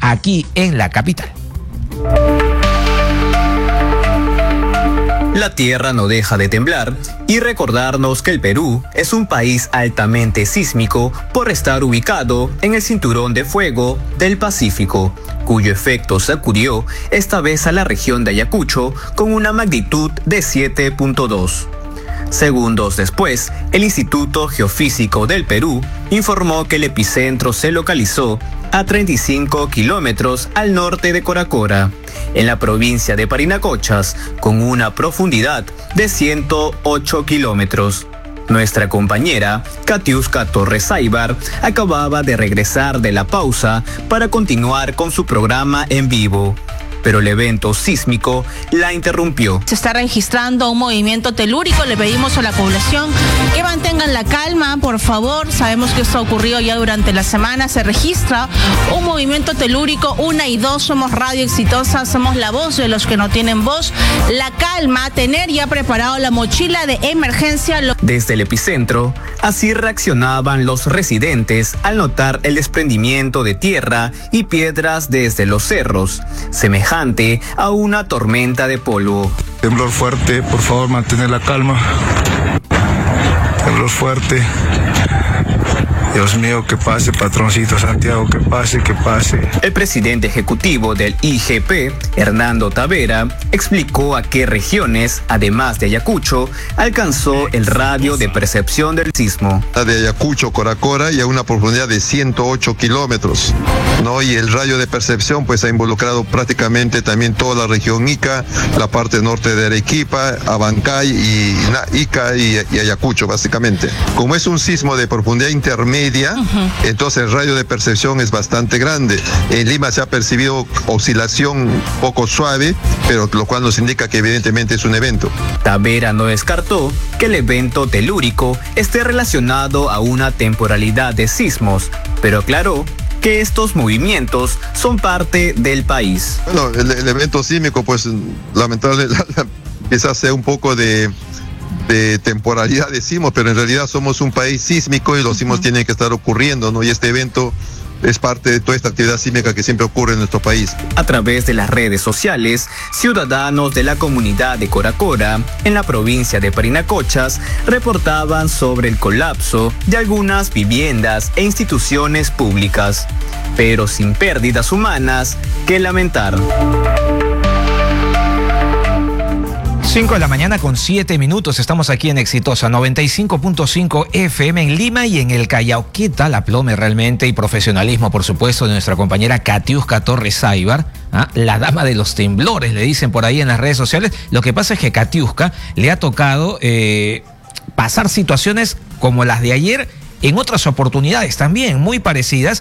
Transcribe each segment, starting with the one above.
aquí en la capital. La tierra no deja de temblar y recordarnos que el Perú es un país altamente sísmico por estar ubicado en el cinturón de fuego del Pacífico, cuyo efecto sacudió esta vez a la región de Ayacucho con una magnitud de 7.2. Segundos después, el Instituto Geofísico del Perú informó que el epicentro se localizó a 35 kilómetros al norte de Coracora, en la provincia de Parinacochas, con una profundidad de 108 kilómetros. Nuestra compañera, Katiuska Torres Aybar, acababa de regresar de la pausa para continuar con su programa en vivo, pero el evento sísmico la interrumpió. Se está registrando un movimiento telúrico. Le pedimos a la población que mantengan la calma, por favor. Sabemos que esto ha ocurrido ya durante la semana. Se registra un movimiento telúrico. 1 y 2, somos Radio Exitosa, somos la voz de los que no tienen voz. La calma, tener ya preparado la mochila de emergencia. Desde el epicentro, así reaccionaban los residentes al notar el desprendimiento de tierra y piedras desde los cerros, semejante a una tormenta de polvo. Temblor fuerte, por favor mantener la calma. Temblor fuerte. Dios mío, que pase, patroncito Santiago, que pase, que pase. El presidente ejecutivo del IGP, Hernando Tavera, explicó a qué regiones, además de Ayacucho, alcanzó el radio de percepción del sismo. De Ayacucho, Coracora, y a una profundidad de 108 kilómetros, ¿no? Y el radio de percepción pues ha involucrado prácticamente también toda la región Ica, la parte norte de Arequipa, Abancay y Ica y Ayacucho, básicamente. Como es un sismo de profundidad intermedia, entonces el radio de percepción es bastante grande. En Lima se ha percibido oscilación poco suave, pero lo cual nos indica que evidentemente es un evento. Tavera no descartó que el evento telúrico esté relacionado a una temporalidad de sismos, pero aclaró que estos movimientos son parte del país. Bueno, el evento sísmico pues lamentablemente empieza a ser un poco de temporalidad decimos, pero en realidad somos un país sísmico y los sismos tienen que estar ocurriendo, ¿no? Y este evento es parte de toda esta actividad sísmica que siempre ocurre en nuestro país. A través de las redes sociales, ciudadanos de la comunidad de Coracora, en la provincia de Parinacochas, reportaban sobre el colapso de algunas viviendas e instituciones públicas, pero sin pérdidas humanas que lamentar. 5 de la mañana con 7 minutos. Estamos aquí en Exitosa 95.5 FM en Lima y en el Callao. ¿Qué tal aplome realmente y profesionalismo, por supuesto, de nuestra compañera Katiuska Torres Aybar? La dama de los temblores, le dicen por ahí en las redes sociales. Lo que pasa es que Katiuska le ha tocado pasar situaciones como las de ayer en otras oportunidades también muy parecidas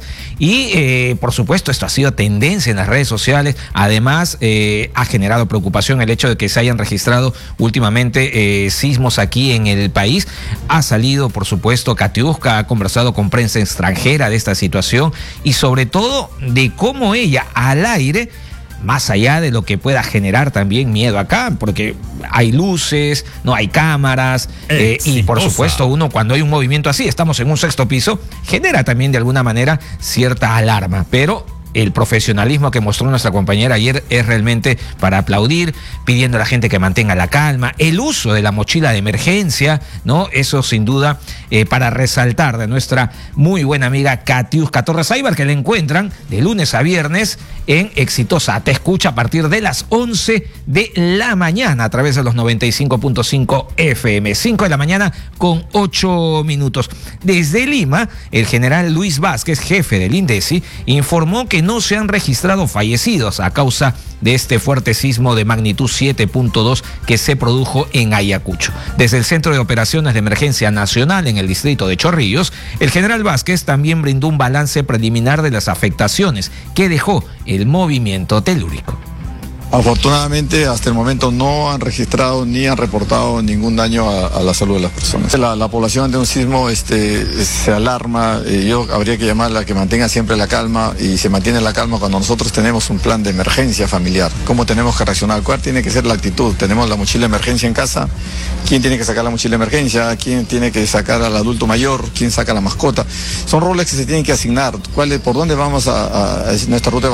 y por supuesto esto ha sido tendencia en las redes sociales. Además ha generado preocupación el hecho de que se hayan registrado últimamente sismos aquí en el país. Ha salido por supuesto Katiuska, ha conversado con prensa extranjera de esta situación y sobre todo de cómo ella al aire, más allá de lo que pueda generar también miedo acá, porque hay luces, no hay cámaras, y por supuesto uno cuando hay un movimiento así, estamos en un 6º piso, genera también de alguna manera cierta alarma, pero el profesionalismo que mostró nuestra compañera ayer es realmente para aplaudir, pidiendo a la gente que mantenga la calma, el uso de la mochila de emergencia, ¿no? Eso sin duda para resaltar de nuestra muy buena amiga Katiuska Torres Aybar, que la encuentran de lunes a viernes en Exitosa. Te escucha a partir de las 11 de la mañana a través de los 95.5 FM. 5 de la mañana con 8 minutos. Desde Lima, el general Luis Vázquez, jefe del INDECI, informó que no se han registrado fallecidos a causa de este fuerte sismo de magnitud 7.2 que se produjo en Ayacucho. Desde el Centro de Operaciones de Emergencia Nacional en el distrito de Chorrillos, el general Vázquez también brindó un balance preliminar de las afectaciones que dejó el movimiento telúrico. Afortunadamente, hasta el momento no han registrado ni han reportado ningún daño a la salud de las personas. La población ante un sismo se alarma. Yo habría que llamarla a que mantenga siempre la calma, y se mantiene la calma cuando nosotros tenemos un plan de emergencia familiar. ¿Cómo tenemos que reaccionar? ¿Cuál tiene que ser la actitud? Tenemos la mochila de emergencia en casa. ¿Quién tiene que sacar la mochila de emergencia? ¿Quién tiene que sacar al adulto mayor? ¿Quién saca la mascota? Son roles que se tienen que asignar. ¿Por dónde vamos a nuestra ruta de